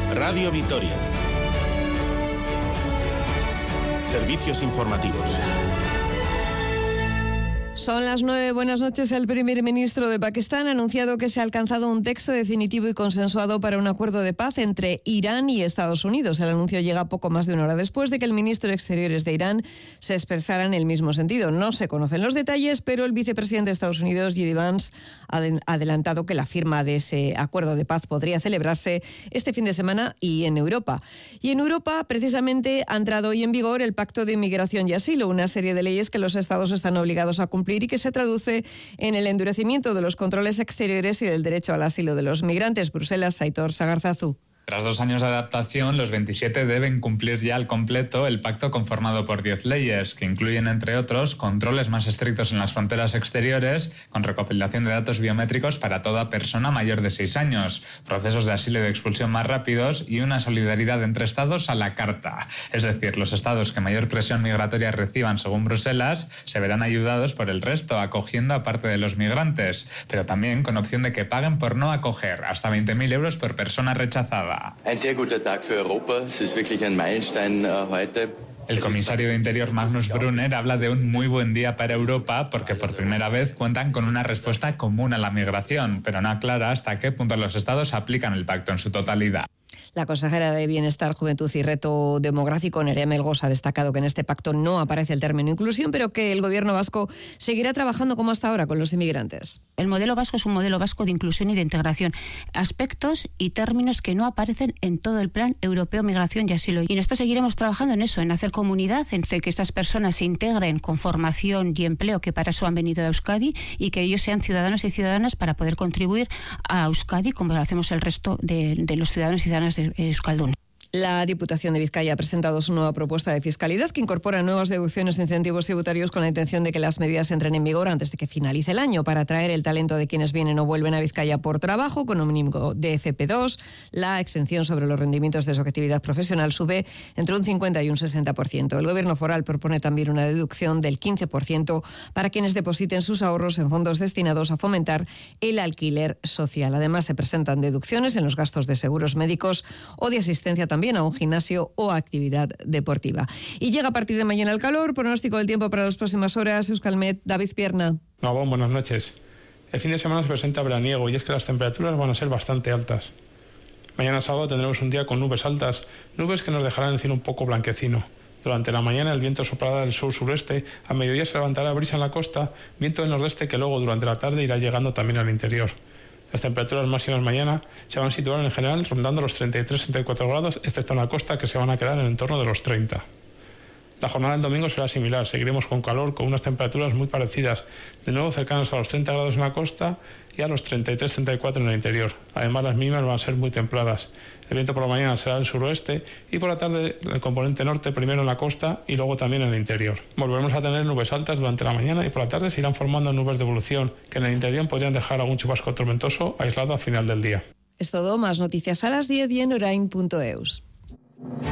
Radio Vitoria. Servicios informativos. Son las 9. Buenas noches. El primer ministro de Pakistán ha anunciado que se ha alcanzado un texto definitivo y consensuado para un acuerdo de paz entre Irán y Estados Unidos. El anuncio llega poco más de una hora después de que el ministro de Exteriores de Irán se expresara en el mismo sentido. No se conocen los detalles, pero el vicepresidente de Estados Unidos, J.D. Vance, ha adelantado que la firma de ese acuerdo de paz podría celebrarse este fin de semana y en Europa. Y en Europa, precisamente, ha entrado hoy en vigor el Pacto de Inmigración y Asilo, una serie de leyes que los estados están obligados a cumplir y que se traduce en el endurecimiento de los controles exteriores y del derecho al asilo de los migrantes. Bruselas, Aitor Sagarzazu. Tras 2 años de adaptación, los 27 deben cumplir ya al completo el pacto conformado por 10 leyes, que incluyen, entre otros, controles más estrictos en las fronteras exteriores, con recopilación de datos biométricos para toda persona mayor de 6 años, procesos de asilo y de expulsión más rápidos y una solidaridad entre estados a la carta. Es decir, los estados que mayor presión migratoria reciban, según Bruselas, se verán ayudados por el resto, acogiendo a parte de los migrantes, pero también con opción de que paguen por no acoger, hasta 20.000 euros por persona rechazada. Ein sehr guter Tag für Europa. Es ist wirklich ein Meilenstein heute. El comisario de Interior Magnus Brunner habla de un muy buen día para Europa porque por primera vez cuentan con una respuesta común a la migración, pero no aclara hasta qué punto los estados aplican el pacto en su totalidad. La consejera de Bienestar, Juventud y Reto Demográfico, Nerea Melgosa, ha destacado que en este pacto no aparece el término inclusión, pero que el gobierno vasco seguirá trabajando como hasta ahora con los inmigrantes. El modelo vasco es un modelo vasco de inclusión y de integración. Aspectos y términos que no aparecen en todo el Plan Europeo Migración y Asilo. Y nosotros seguiremos trabajando en eso, en hacer comunidad, entre que estas personas se integren con formación y empleo, que para eso han venido a Euskadi, y que ellos sean ciudadanos y ciudadanas para poder contribuir a Euskadi como lo hacemos el resto de los ciudadanos y ciudadanas de Euskaldun. La Diputación de Vizcaya ha presentado su nueva propuesta de fiscalidad que incorpora nuevas deducciones e incentivos tributarios con la intención de que las medidas entren en vigor antes de que finalice el año para atraer el talento de quienes vienen o vuelven a Vizcaya por trabajo con un mínimo de FP2. La exención sobre los rendimientos de su actividad profesional sube entre un 50 y un 60%. El Gobierno foral propone también una deducción del 15% para quienes depositen sus ahorros en fondos destinados a fomentar el alquiler social. Además, se presentan deducciones en los gastos de seguros médicos o de asistencia también a un gimnasio o actividad deportiva. Y llega a partir de mañana el calor. Pronóstico del tiempo para las próximas horas. Euskalmet, David Pierna. Buenas noches. El fin de semana se presenta veraniego y es que las temperaturas van a ser bastante altas. Mañana sábado tendremos un día con nubes altas, nubes que nos dejarán el cielo un poco blanquecino. Durante la mañana el viento soplará del sur-sureste, a mediodía se levantará brisa en la costa, viento del nordeste que luego durante la tarde irá llegando también al interior. Las temperaturas máximas mañana se van a situar en general rondando los 33-34 grados, excepto en la costa que se van a quedar en el entorno de los 30. La jornada del domingo será similar, seguiremos con calor, con unas temperaturas muy parecidas, de nuevo cercanas a los 30 grados en la costa y a los 33-34 en el interior. Además las mínimas van a ser muy templadas. El viento por la mañana será del suroeste y por la tarde el componente norte, primero en la costa y luego también en el interior. Volveremos a tener nubes altas durante la mañana y por la tarde se irán formando nubes de evolución que en el interior podrían dejar algún chubasco tormentoso aislado al final del día. Es todo, más noticias a las 10 y en orain.eus.